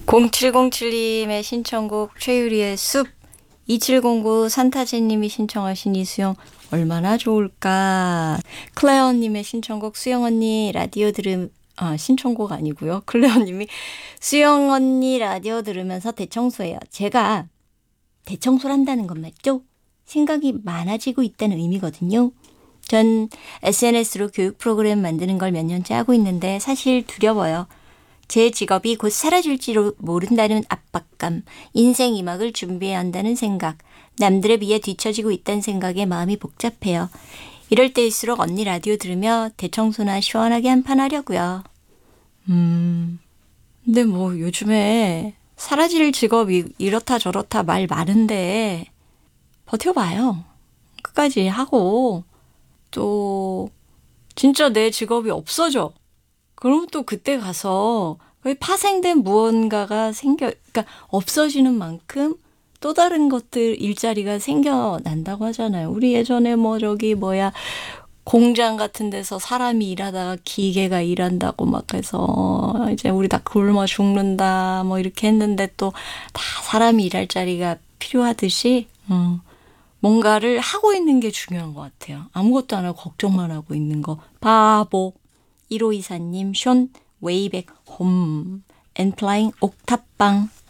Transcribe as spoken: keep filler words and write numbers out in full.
공칠공칠님의 신청곡 최유리의 숲, 이칠공구 산타제님이 신청하신 이수영 얼마나 좋을까. 클레어님의 신청곡 수영 언니 라디오 들음 아 신청곡 아니고요. 클레어님이 수영 언니 라디오 들으면서 대청소해요. 제가 대청소를 한다는 건 맞죠? 생각이 많아지고 있다는 의미거든요. 전 에스엔에스로 교육 프로그램 만드는 걸 몇 년째 하고 있는데 사실 두려워요. 제 직업이 곧 사라질지도 모른다는 압박감, 인생 이막을 준비해야 한다는 생각, 남들에 비해 뒤처지고 있다는 생각에 마음이 복잡해요. 이럴 때일수록 언니 라디오 들으며 대청소나 시원하게 한판 하려고요. 음, 근데 뭐 요즘에 사라질 직업이 이렇다 저렇다 말 많은데 버텨봐요. 끝까지 하고 또 진짜 내 직업이 없어져. 그럼 또 그때 가서 거의 파생된 무언가가 생겨, 그러니까 없어지는 만큼 또 다른 것들 일자리가 생겨난다고 하잖아요. 우리 예전에 뭐 저기 뭐야 공장 같은 데서 사람이 일하다가 기계가 일한다고 막 해서 이제 우리 다 굶어 죽는다 뭐 이렇게 했는데 또 다 사람이 일할 자리가 필요하듯이 음, 뭔가를 하고 있는 게 중요한 것 같아요. 아무것도 안 하고 걱정만 하고 있는 거 바보. 일오이사님, 숀, 웨이백, 홈, 앤플라잉, 옥탑방.